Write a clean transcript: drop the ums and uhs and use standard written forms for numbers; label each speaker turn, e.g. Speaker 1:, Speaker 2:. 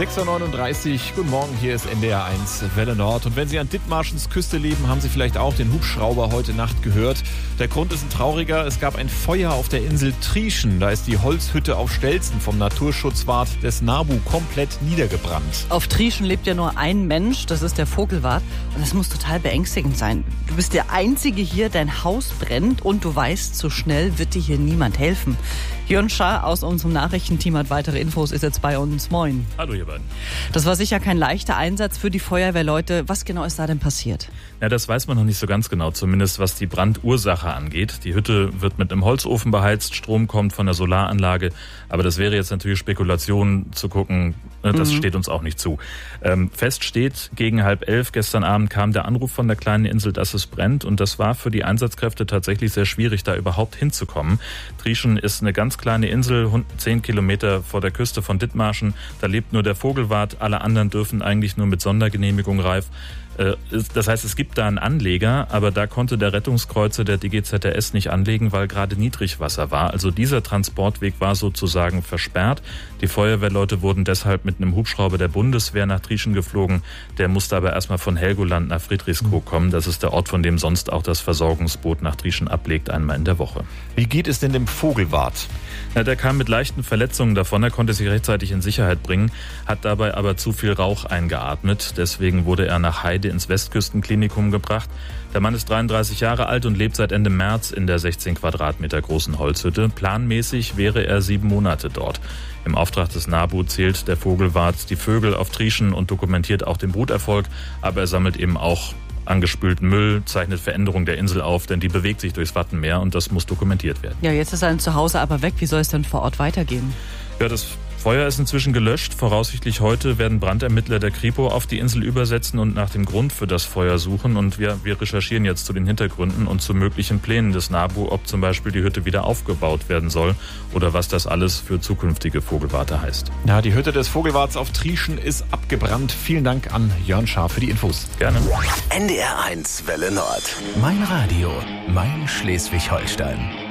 Speaker 1: 6.39 Uhr, guten Morgen, hier ist NDR 1 Welle Nord. Und wenn Sie an Dithmarschens Küste leben, haben Sie vielleicht auch den Hubschrauber heute Nacht gehört. Der Grund ist ein trauriger, es gab ein Feuer auf der Insel Trieschen. Da ist die Holzhütte auf Stelzen vom Naturschutzwart des NABU komplett niedergebrannt.
Speaker 2: Auf Trieschen lebt ja nur ein Mensch, das ist der Vogelwart. Und das muss total beängstigend sein. Du bist der Einzige hier, dein Haus brennt und du weißt, so schnell wird dir hier niemand helfen. Jörn Schaar aus unserem Nachrichtenteam hat weitere Infos, ist jetzt bei uns. Moin.
Speaker 3: Hallo ihr beiden.
Speaker 2: Das war sicher kein leichter Einsatz für die Feuerwehrleute. Was genau ist da denn passiert?
Speaker 3: Ja, das weiß man noch nicht so ganz genau, zumindest was die Brandursache angeht. Die Hütte wird mit einem Holzofen beheizt, Strom kommt von der Solaranlage, aber das wäre jetzt natürlich Spekulation zu gucken, das steht uns auch nicht zu. Fest steht, gegen 10:30 gestern Abend kam der Anruf von der kleinen Insel, dass es brennt, und das war für die Einsatzkräfte tatsächlich sehr schwierig, da überhaupt hinzukommen. Trieschen ist eine ganz kleine Insel, 10 Kilometer vor der Küste von Dithmarschen, da lebt nur der Vogelwart, alle anderen dürfen eigentlich nur mit Sondergenehmigung reif. Das heißt, es gibt da einen Anleger, aber da konnte der Rettungskreuzer der DGZRS nicht anlegen, weil gerade Niedrigwasser war. Also dieser Transportweg war sozusagen versperrt. Die Feuerwehrleute wurden deshalb mit einem Hubschrauber der Bundeswehr nach Trieschen geflogen. Der musste aber erstmal von Helgoland nach Friedrichskoog kommen. Das ist der Ort, von dem sonst auch das Versorgungsboot nach Trieschen ablegt, einmal in der Woche.
Speaker 1: Wie geht es denn dem Vogelwart?
Speaker 3: Ja, der kam mit leichten Verletzungen davon. Er konnte sich rechtzeitig in Sicherheit bringen, hat dabei aber zu viel Rauch eingeatmet. Deswegen wurde er nach Heide ins Westküstenklinikum gebracht. Der Mann ist 33 Jahre alt und lebt seit Ende März in der 16 Quadratmeter großen Holzhütte. Planmäßig wäre er 7 Monate dort. Im Auftrag des NABU zählt der Vogelwart die Vögel auf Trieschen und dokumentiert auch den Bruterfolg. Aber er sammelt eben auch angespülten Müll, zeichnet Veränderungen der Insel auf, denn die bewegt sich durchs Wattenmeer und das muss dokumentiert werden.
Speaker 2: Ja, jetzt ist sein Zuhause aber weg. Wie soll es denn vor Ort weitergehen?
Speaker 3: Ja, das Feuer ist inzwischen gelöscht. Voraussichtlich heute werden Brandermittler der Kripo auf die Insel übersetzen und nach dem Grund für das Feuer suchen. Und wir recherchieren jetzt zu den Hintergründen und zu möglichen Plänen des NABU, ob zum Beispiel die Hütte wieder aufgebaut werden soll oder was das alles für zukünftige Vogelwarte heißt.
Speaker 1: Ja, die Hütte des Vogelwarts auf Trieschen ist abgebrannt. Vielen Dank an Jörn Schaar für die Infos.
Speaker 3: Gerne.
Speaker 4: NDR 1 Welle Nord. Mein Radio, mein Schleswig-Holstein.